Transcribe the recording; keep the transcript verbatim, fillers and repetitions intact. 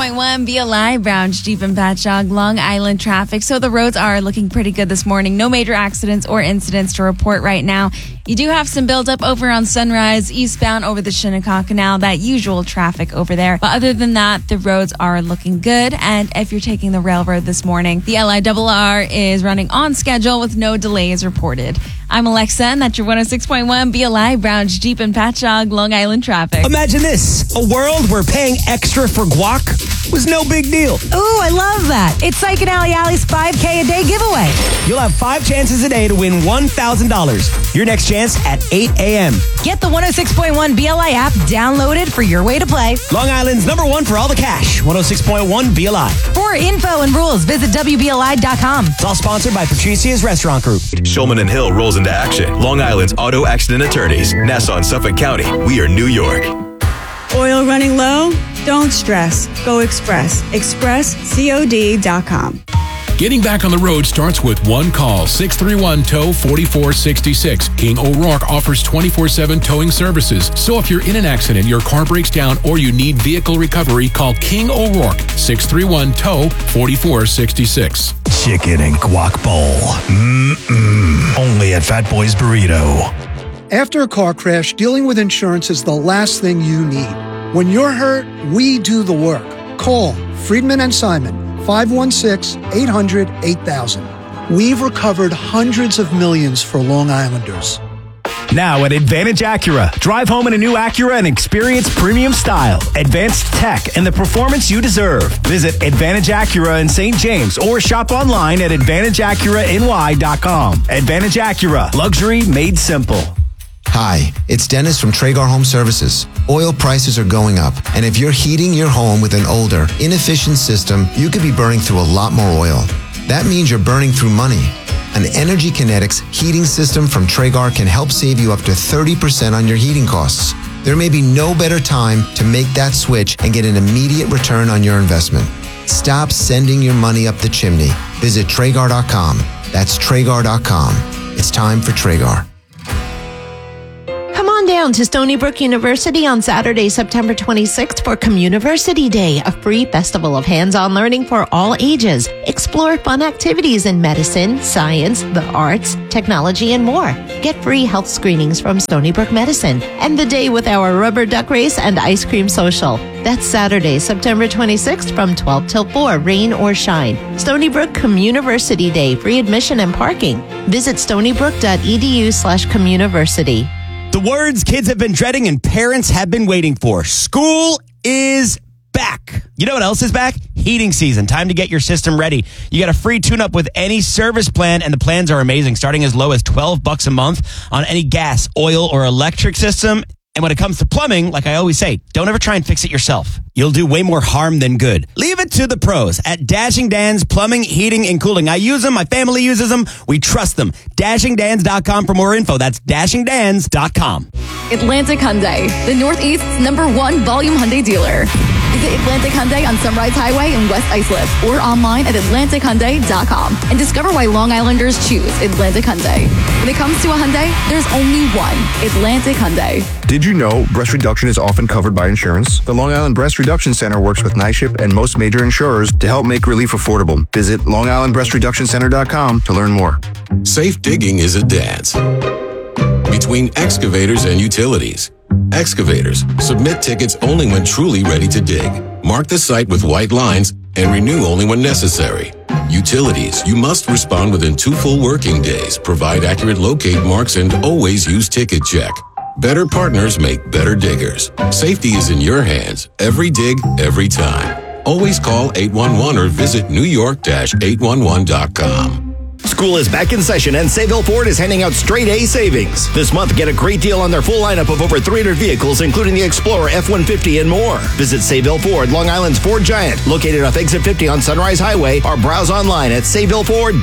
point one B L I, Browns, Jeep, and Patchogue, Long Island traffic. So the roads are looking pretty good this morning. No major accidents or incidents to report right now. You do have some buildup over on Sunrise, eastbound over the Shinnecock Canal, that usual traffic over there. But other than that, the roads are looking good. And if you're taking the railroad this morning, the L I R R is running on schedule with no delays reported. I'm Alexa, and that's your one oh six point one B L I, Browns, Jeep, and Patchogue, Long Island traffic. Imagine this, a world where paying extra for guac was no big deal. Ooh, I love that. It's Psych and Alley Alley's five K a day giveaway. You'll have five chances a day to win one thousand dollars. Your next chance at eight a.m. Get the one oh six point one B L I app downloaded for your way to play. Long Island's number one for all the cash, one oh six point one B L I. For info and rules, visit W B L I dot com. It's all sponsored by Patricia's Restaurant Group. Shulman and Hill rolls into action. Long Island's auto accident attorneys. Nassau and Suffolk County. We are New York. Oil running low? Don't stress. Go Express. express cod dot com. Getting back on the road starts with one call, six three one, T O W, four four six six. King O'Rourke offers twenty-four seven towing services. So if you're in an accident, your car breaks down, or you need vehicle recovery, call King O'Rourke, six three one, T O W, four four six six. Chicken and guac bowl. Mmm. Only at Fat Boy's Burrito. After a car crash, dealing with insurance is the last thing you need. When you're hurt, we do the work. Call Friedman and Simon, five one six, eight hundred, eight thousand. We've recovered hundreds of millions for Long Islanders. Now at Advantage Acura. Drive home in a new Acura and experience premium style, advanced tech, and the performance you deserve. Visit Advantage Acura in Saint James or shop online at advantage acura n y dot com. Advantage Acura. Luxury made simple. Hi, it's Dennis from Traeger Home Services. Oil prices are going up, and if you're heating your home with an older, inefficient system, you could be burning through a lot more oil. That means you're burning through money. An Energy Kinetics heating system from Traeger can help save you up to thirty percent on your heating costs. There may be no better time to make that switch and get an immediate return on your investment. Stop sending your money up the chimney. Visit Traeger dot com. That's Traeger dot com. It's time for Traeger. Come on down to Stony Brook University on Saturday, September twenty-sixth for Communiversity Day, a free festival of hands-on learning for all ages. Explore fun activities in medicine, science, the arts, technology, and more. Get free health screenings from Stony Brook Medicine. End the day with our rubber duck race and ice cream social. That's Saturday, September twenty-sixth from twelve till four, rain or shine. Stony Brook Communiversity Day, free admission and parking. Visit stonybrook.edu slash communiversity. The words kids have been dreading and parents have been waiting for. School is back. You know what else is back? Heating season. Time to get your system ready. You get a free tune-up with any service plan, and the plans are amazing, starting as low as twelve bucks a month on any gas, oil, or electric system. And when it comes to plumbing, like I always say, don't ever try and fix it yourself. You'll do way more harm than good. Leave it to the pros at Dashing Dan's Plumbing, Heating, and Cooling. I use them. My family uses them. We trust them. dashing dans dot com for more info. That's dashing dans dot com. Atlantic Hyundai, the Northeast's number one volume Hyundai dealer. Visit Atlantic Hyundai on Sunrise Highway in West Islip or online at atlantic hyundai dot com and discover why Long Islanders choose Atlantic Hyundai. When it comes to a Hyundai, there's only one, Atlantic Hyundai. Did you know breast reduction is often covered by insurance? The Long Island Breast Reduction Center works with NYSHIP and most major insurers to help make relief affordable. Visit long island breast reduction center dot com to learn more. Safe digging is a dance between excavators and utilities. Excavators submit tickets only when truly ready to dig. Mark the site with white lines and renew only when necessary. Utilities, you must respond within two full working days, provide accurate locate marks, and always use Ticket Check. Better partners make better diggers. Safety is in your hands. Every dig, every time. Always call eight one one or visit new york dash eight one one dot com. School is back in session, and Sayville Ford is handing out straight A savings. This month, get a great deal on their full lineup of over three hundred vehicles, including the Explorer, F one fifty, and more. Visit Sayville Ford, Long Island's Ford Giant, located off Exit fifty on Sunrise Highway, or browse online at sayville ford